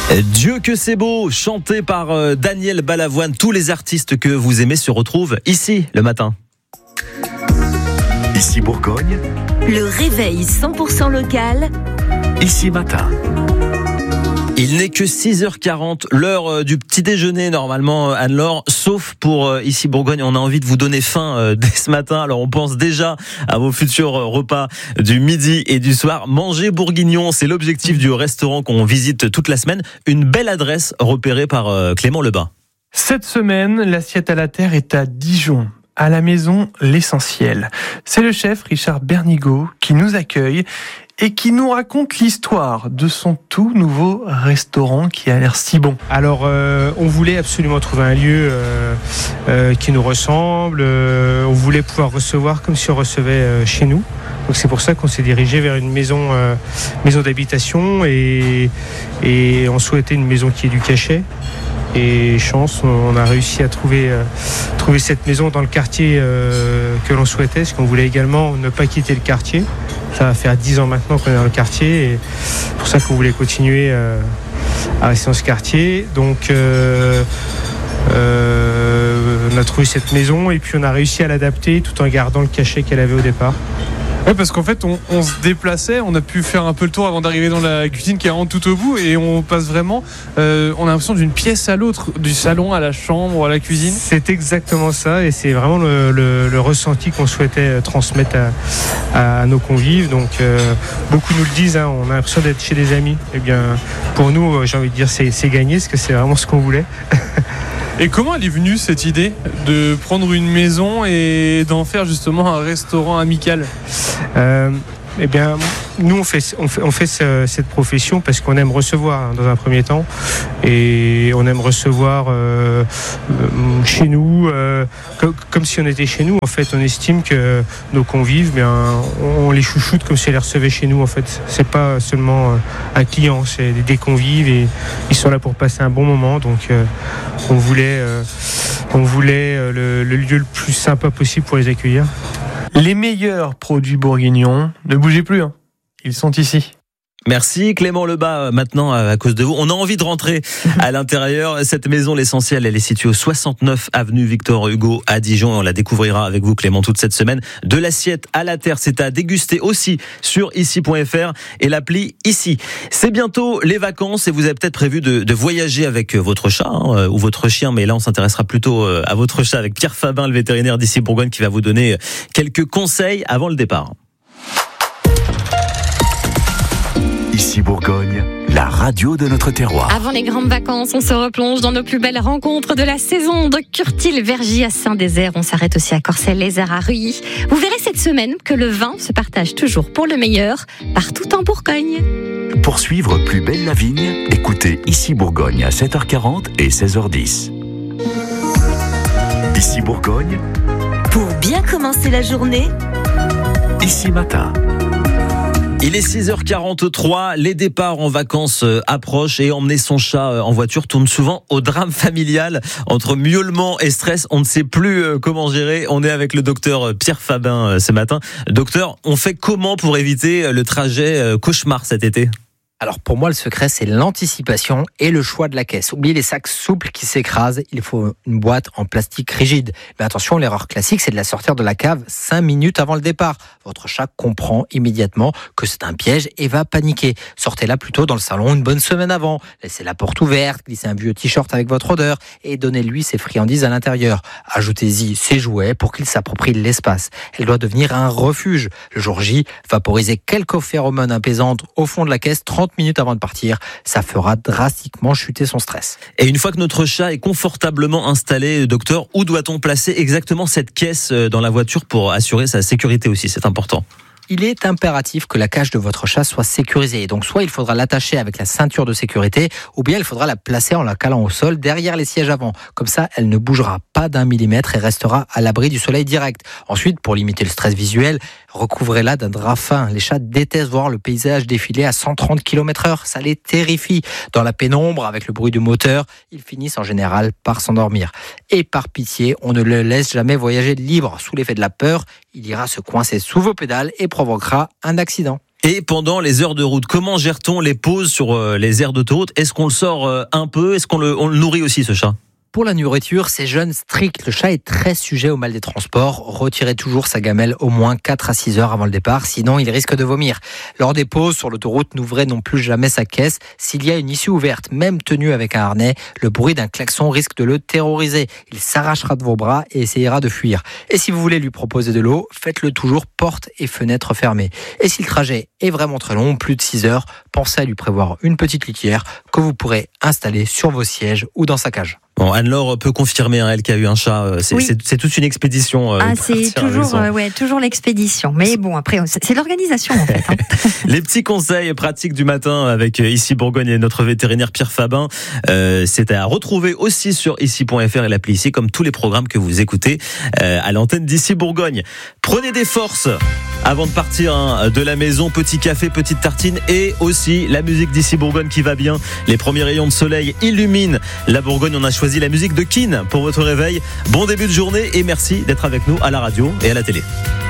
Dieu que c'est beau, chanté par Daniel Balavoine. Tous les artistes que vous aimez se retrouvent ici le matin. Ici Bourgogne. Le réveil 100% local. Ici matin. Il n'est que 6h40, l'heure du petit déjeuner normalement, Anne-Laure, sauf pour ici Bourgogne. On a envie de vous donner faim dès ce matin. Alors on pense déjà à vos futurs repas du midi et du soir. Manger bourguignon, c'est l'objectif du restaurant qu'on visite toute la semaine. Une belle adresse repérée par Clément Lebas. Cette semaine, l'assiette à la terre est à Dijon. À la maison, l'essentiel. C'est le chef Richard Bernigaud qui nous accueille et qui nous raconte l'histoire de son tout nouveau restaurant qui a l'air si bon. Alors, on voulait absolument trouver un lieu qui nous ressemble. On voulait pouvoir recevoir comme si on recevait chez nous. Donc c'est pour ça qu'on s'est dirigé vers une maison d'habitation et on souhaitait une maison qui ait du cachet. Et chance, on a réussi à trouver cette maison dans le quartier que l'on souhaitait, parce qu'on voulait également ne pas quitter le quartier. Ça va faire 10 ans maintenant qu'on est dans le quartier, et c'est pour ça qu'on voulait continuer à rester dans ce quartier. Donc on a trouvé cette maison et puis on a réussi à l'adapter tout en gardant le cachet qu'elle avait au départ. Ouais, parce qu'en fait, on se déplaçait, on a pu faire un peu le tour avant d'arriver dans la cuisine qui est vraiment tout au bout, et on passe vraiment, on a l'impression d'une pièce à l'autre, du salon à la chambre, à la cuisine. C'est exactement ça, et c'est vraiment le ressenti qu'on souhaitait transmettre à nos convives. Donc, beaucoup nous le disent, on a l'impression d'être chez des amis. Eh bien, pour nous, j'ai envie de dire, c'est gagné, parce que c'est vraiment ce qu'on voulait. Et comment elle est venue cette idée de prendre une maison et d'en faire justement un restaurant amical ? Eh bien, nous on fait cette profession parce qu'on aime recevoir dans un premier temps, et on aime recevoir chez nous, comme si on était chez nous. En fait, on estime que nos convives, on les chouchoute comme si on les recevait chez nous. En fait, c'est pas seulement un client, c'est des convives, et ils sont là pour passer un bon moment. Donc, on voulait le lieu le plus sympa possible pour les accueillir. Les meilleurs produits bourguignons, ne bougez plus, ils sont ici. Merci Clément Lebas. Maintenant, à cause de vous, on a envie de rentrer à l'intérieur. Cette maison, l'essentiel, elle est située au 69 avenue Victor Hugo à Dijon. On la découvrira avec vous, Clément, toute cette semaine. De l'assiette à la terre, c'est à déguster aussi sur ici.fr et l'appli Ici. C'est bientôt les vacances et vous avez peut-être prévu de voyager avec votre chat ou votre chien, mais là, on s'intéressera plutôt à votre chat avec Pierre Fabin, le vétérinaire d'ici Bourgogne, qui va vous donner quelques conseils avant le départ. Ici Bourgogne, la radio de notre terroir. Avant les grandes vacances, on se replonge dans nos plus belles rencontres de la saison. De Curtil-Vergy à Saint-Désert, on s'arrête aussi à Corcelles-les-Arts à Ruilly. Vous verrez cette semaine que le vin se partage toujours pour le meilleur, partout en Bourgogne. Pour suivre Plus belle la vigne, écoutez Ici Bourgogne à 7h40 et 16h10. Ici Bourgogne, Pour bien commencer la journée, Ici matin. Il est 6h43, les départs en vacances approchent et emmener son chat en voiture tourne souvent au drame familial. Entre miaulement et stress, on ne sait plus comment gérer. On est avec le docteur Pierre Fabin ce matin. Docteur, on fait comment pour éviter le trajet cauchemar cet été ? Alors pour moi, le secret, c'est l'anticipation et le choix de la caisse. Oubliez les sacs souples qui s'écrasent, il faut une boîte en plastique rigide. Mais attention, l'erreur classique, c'est de la sortir de la cave 5 minutes avant le départ. Votre chat comprend immédiatement que c'est un piège et va paniquer. Sortez-la plutôt dans le salon une bonne semaine avant. Laissez la porte ouverte, glissez un vieux t-shirt avec votre odeur et donnez-lui ses friandises à l'intérieur. Ajoutez-y ses jouets pour qu'il s'approprie l'espace. Elle doit devenir un refuge. Le jour J, vaporisez quelques phéromones apaisantes au fond de la caisse 30 minutes avant de partir, ça fera drastiquement chuter son stress. Et une fois que notre chat est confortablement installé, docteur, où doit-on placer exactement cette caisse dans la voiture pour assurer sa sécurité aussi ? C'est important. Il est impératif que la cage de votre chat soit sécurisée. Donc soit il faudra l'attacher avec la ceinture de sécurité, ou bien il faudra la placer en la calant au sol derrière les sièges avant. Comme ça, elle ne bougera pas d'1 millimètre et restera à l'abri du soleil direct. Ensuite, pour limiter le stress visuel, recouvrez-la d'un drap fin. Les chats détestent voir le paysage défiler à 130 km/h. Ça les terrifie. Dans la pénombre, avec le bruit du moteur, ils finissent en général par s'endormir. Et par pitié, on ne le laisse jamais voyager libre. Sous l'effet de la peur, il ira se coincer sous vos pédales et provoquera un accident. Et pendant les heures de route, comment gère-t-on les pauses sur les aires d'autoroute? Est-ce qu'on le sort un peu? Est-ce qu'on le nourrit aussi, ce chat? Pour la nourriture, c'est jeune strict. Le chat est très sujet au mal des transports. Retirez toujours sa gamelle au moins 4 à 6 heures avant le départ, sinon il risque de vomir. Lors des pauses sur l'autoroute, n'ouvrez non plus jamais sa caisse. S'il y a une issue ouverte, même tenue avec un harnais, le bruit d'un klaxon risque de le terroriser. Il s'arrachera de vos bras et essayera de fuir. Et si vous voulez lui proposer de l'eau, faites-le toujours porte et fenêtre fermées. Et si le trajet est vraiment très long, plus de 6 heures, pensez à lui prévoir une petite litière que vous pourrez installer sur vos sièges ou dans sa cage. Bon, Anne-Laure peut confirmer, elle qui a eu un chat. C'est toute une expédition. C'est toujours l'expédition. Mais bon, après, c'est l'organisation en fait. Les petits conseils pratiques du matin avec Ici Bourgogne et notre vétérinaire Pierre Fabin. C'est à retrouver aussi sur ici.fr et l'appli Ici, comme tous les programmes que vous écoutez à l'antenne d'Ici Bourgogne. Prenez des forces avant de partir de la maison. Petit café, petite tartine et aussi la musique d'Ici Bourgogne qui va bien. Les premiers rayons de soleil illuminent la Bourgogne. On a choisi la musique de Keane pour votre réveil. Bon début de journée et merci d'être avec nous à la radio et à la télé.